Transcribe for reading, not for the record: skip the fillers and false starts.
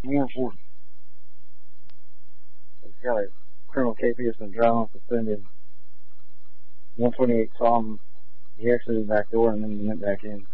140. He's got a criminal case against him, driving suspended. 128 saw him. He exited the back door and then he went back in.